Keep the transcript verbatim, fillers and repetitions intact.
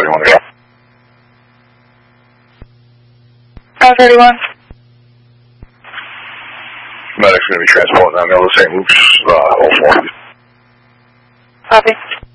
thirty-one there. Power thirty-one. Medic's going to be transporting that middle of Saint Luke's, uh, oh four. Copy.